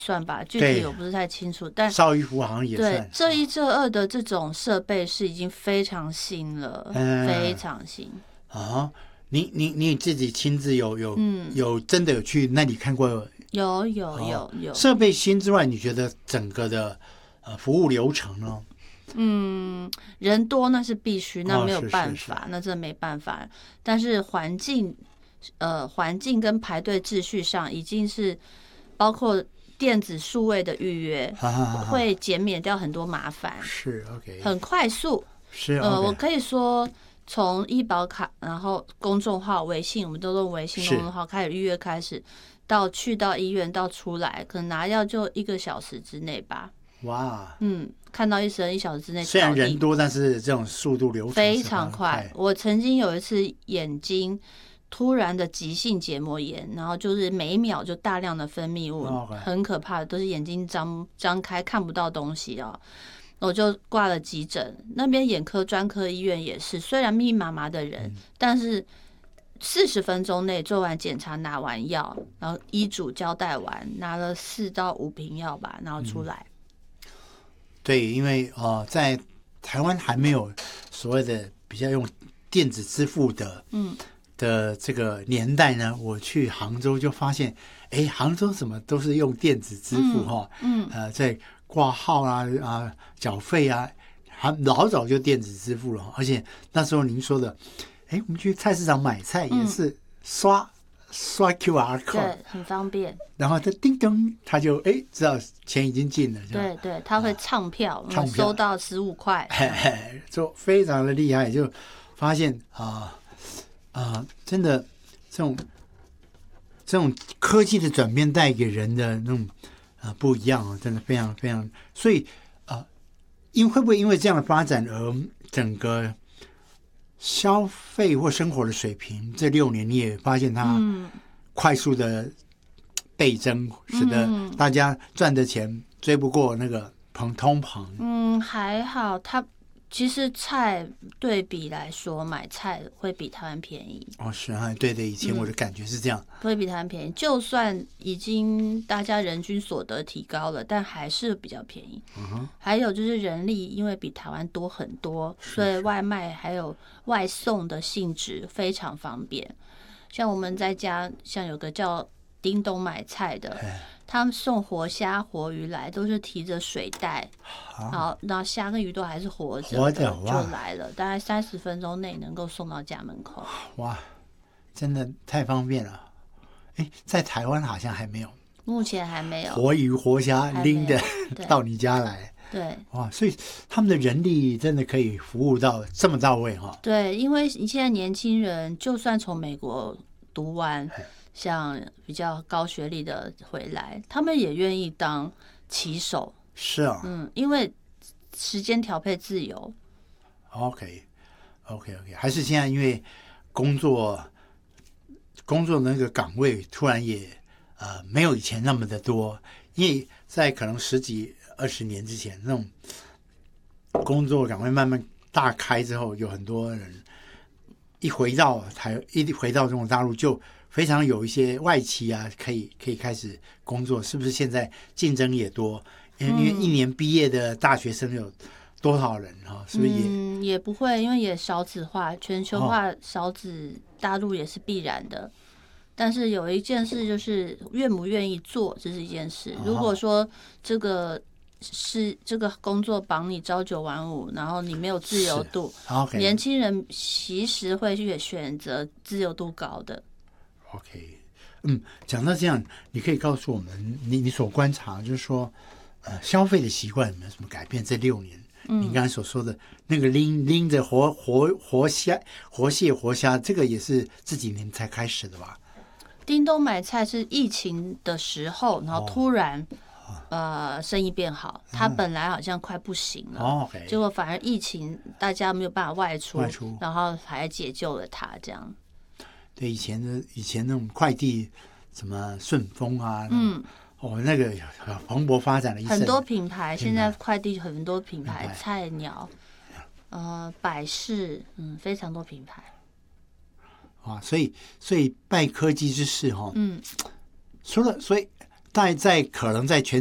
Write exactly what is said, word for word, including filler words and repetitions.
算吧，具体我不是太清楚，但邵逸夫好像也算。 对，这一这二的这种设备是已经非常新了，嗯、非常新啊。你你你自己亲自有有、嗯、有真的有去那里看过？ 有有有有。 设备新之外，你觉得整个的呃服务流程呢？ 嗯，人多那是必须，那没有办法，哦、是是是那真的没办法。但是环境，呃，环境跟排队秩序上已经是包括电子数位的预约，哈哈哈哈会减免掉很多麻烦。 是 OK， 很快速。 是 OK， 呃，我可以说从医保卡，然后公众号、微信，我们都用微信公众号开始预约开始，到去到医院到出来，可能拿药就一个小时之内吧。 哇， 嗯，看到医生一小时之内， 虽然人多，但是这种速度流程非常快。我曾经有一次眼睛突然的急性结膜炎，然后就是每秒就大量的分泌物， okay. 很可怕的，都是眼睛张张开看不到东西啊。我就挂了急诊，那边眼科专科医院也是，虽然密密麻麻的人，嗯、但是四十分钟内做完检查，拿完药，然后医嘱交代完，拿了四到五瓶药吧，然后出来。 嗯、对，因为呃，在台湾还没有所谓的比较用电子支付的，嗯，的这个年代呢，我去杭州就发现，哎，杭州怎么都是用电子支付哈、嗯，嗯，呃，在挂号啊啊，缴费啊，还老早就电子支付了，而且那时候您说的，哎，我们去菜市场买菜也是刷、嗯、刷 Q R code， 对，很方便。 然后它叮咚，他就哎知道钱已经进了， 对对，他会唱票，啊、收到十五块， 嘿嘿，就非常的厉害，就发现啊啊、呃，真的这种这种科技的转变带给人的那种。啊，不一样啊，真的非常非常，所以啊，因会不会因为这样的发展而整个消费或生活的水平，这六年你也发现它快速的倍增，嗯、使得大家赚的钱追不过那个膨通膨。 嗯，还好，它其实菜对比来说，买菜会比台湾便宜。 哦，是啊，对对，以前我的感觉是这样， 嗯、会比台湾便宜。就算已经大家人均所得提高了，但还是比较便宜。嗯哼。还有就是人力，因为比台湾多很多，所以外卖还有外送的性质非常方便。像我们在家，像有个叫叮咚买菜的。他们送活虾、活鱼来，都是提着水袋，然后然后虾跟鱼都还是活着的，就来了，大概三十分钟内能够送到家门口。 哇，真的太方便了！哎，在台湾好像还没有， 目前还没有活鱼、活虾拎着到你家来。 对， 哇，所以他们的人力真的可以服务到这么到位哈。 对，因为你现在年轻人，就算从美国读完。像比较高学历的回来，他们也愿意当骑手。 是啊， 嗯，因为时间调配自由。 OK，OK，OK，、okay, okay, okay. 还是现在因为工作工作的那个岗位突然也呃没有以前那么的多，因为在可能十几二十年之前，那种工作岗位慢慢大开之后，有很多人一回到台一回到中国大陆就。非常有一些外企啊，可以可以开始工作，是不是？现在竞争也多，因为一年毕业的大学生有多少人哈？是不是也？ 嗯，也不会，因为也少子化、全球化少子，大陆也是必然的。但是有一件事就是愿不愿意做，这是一件事。如果说这个是这个工作绑你朝九晚五，然后你没有自由度， okay. 年轻人其实会去选择自由度高的。 OK， 嗯，讲到这样，你可以告诉我们，你你所观察，就是说，呃，消费的习惯有没有什么改变？这六年，嗯，你刚才所说的那个拎拎着活活活虾、活蟹、活虾，这个也是这几年才开始的吧？ 叮咚买菜是疫情的时候，然后突然、哦、呃生意变好，它本来好像快不行了， 哦 okay、 结果反而疫情大家没有办法外出， 外出然后还解救了它，这样。 对，以前的以前那种快递，什么顺丰啊，嗯，哦，那个蓬勃发展了一阵， 很多品牌，现在快递很多品牌，品牌菜鸟，呃，百事，嗯，非常多品牌。 啊，所以所以拜科技之士哈，嗯，除了所以在在可能在全